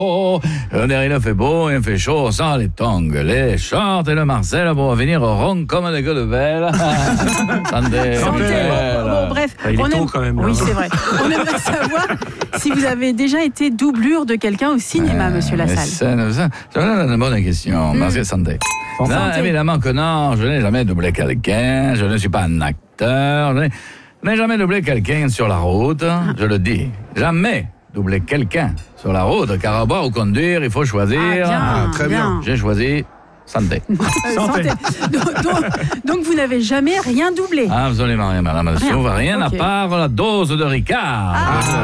il fait beau, il fait chaud, sans les tongs, les shorts et le Marcel pour venir rond comme des gueules de belle. Santé. Bon, bref. Il est tôt quand même. Oui, c'est vrai. On aimerait savoir si vous avez déjà été doublure de quelqu'un au cinéma, monsieur Lassalle. C'est une bonne question. Parce que santé. Non, évidemment que non, je n'ai jamais doublé quelqu'un, je ne suis pas un acteur, je n'ai jamais doublé quelqu'un sur la route, je le dis. Jamais doublé quelqu'un sur la route, car à boire ou conduire, il faut choisir. Très bien. J'ai choisi santé. Santé. Donc vous n'avez jamais rien doublé. Absolument rien, madame. Rien okay. à part la dose de Ricard.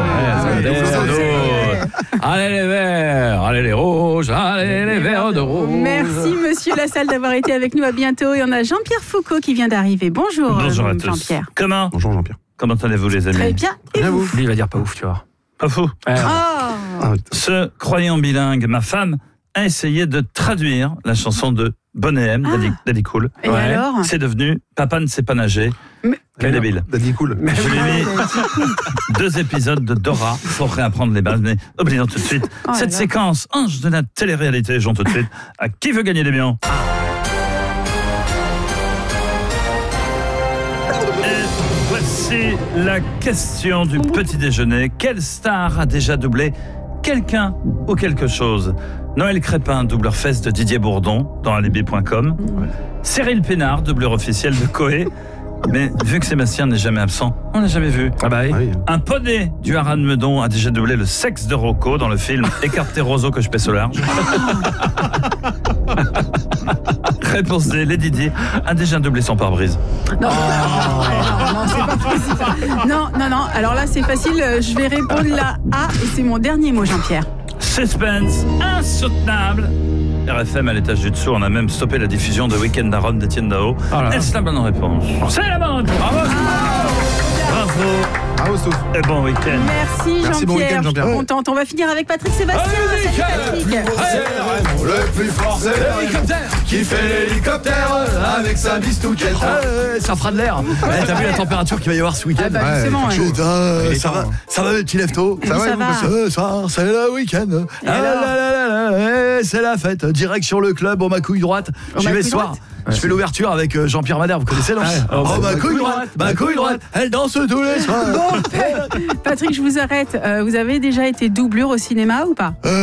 Allez les verts, allez les rouges, allez les verts de rouge. Merci monsieur Lassalle d'avoir été avec nous, à bientôt. Et on a Jean-Pierre Foucault qui vient d'arriver. Bonjour à tous. Jean-Pierre. Comment ? Bonjour Jean-Pierre. Comment allez-vous les amis ? Très bien. Et vous ? Lui il va dire pas ouf, tu vois. Pas fou. Ce croyant bilingue, ma femme a essayé de traduire la chanson de Bonnet M, Daddy Cool. Et alors ? C'est devenu Papa ne sait pas nager. Quel débile. Daddy Cool. Je lui ai mis 2 épisodes de Dora pour réapprendre les bases, mais oublions tout de suite cette séquence ange de la télé-réalité. J'en tout de suite à Qui veut gagner des millions. Et voici la question du petit déjeuner. Quelle star a déjà doublé quelqu'un ou quelque chose ? Noël Crépin, doubleur fesse de Didier Bourdon dans alibi.com. Cyril Pénard, doubleur officiel de Coé. Mais vu que Sébastien n'est jamais absent, on l'a jamais vu. Ah bah oui. Un poney du Haras de Meudon a déjà doublé le sexe de Rocco dans le film Écarté Roseau que je pèse au large. Réponse D, Lady Di a déjà doublé son pare-brise. Non, c'est pas possible. Non. Alors là, c'est facile. Je vais répondre la A et c'est mon dernier mot, Jean-Pierre. Suspense insoutenable. RFM à l'étage du dessous, on a même stoppé la diffusion de Week-end à Rome d'Étienne Dao. Est-ce la bonne réponse ? C'est la bonne. Bravo. Bravo Stouff. Et bon week-end. Merci Jean-Pierre. Bon week-end, Jean-Pierre. Je suis contente. On va finir avec Patrick Sébastien. Salut Patrick. Le plus fort c'est l'hélicoptère qui fait l'hélicoptère avec sa bistouquette. Ça fera de l'air. T'as vu la température qu'il va y avoir ce week-end ? Justement, Ça va mes petits leftos ? Ça va. Ce soir, c'est le week-end. C'est la fête. Direct sur le club, au ma couille droite. J'y vais ce soir. Je fais l'ouverture avec Jean-Pierre Madère, vous connaissez, non ? Ma couille droite, elle danse tous les soirs. Bon, Patrick, je vous arrête. Vous avez déjà été doublure au cinéma ou pas ?